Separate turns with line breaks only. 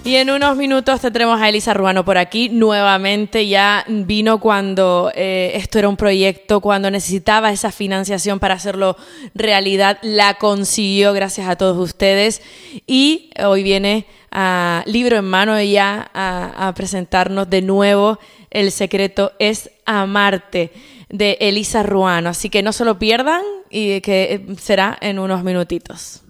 Y en unos minutos tendremos a Elisa Ruano por aquí nuevamente. Ya vino cuando esto era un proyecto, cuando necesitaba esa financiación para hacerlo realidad. La consiguió gracias a todos ustedes. Y hoy viene a libro en mano ya a presentarnos de nuevo El secreto es amarte, de Elisa Ruano. Así que no se lo pierdan y que será en unos minutitos.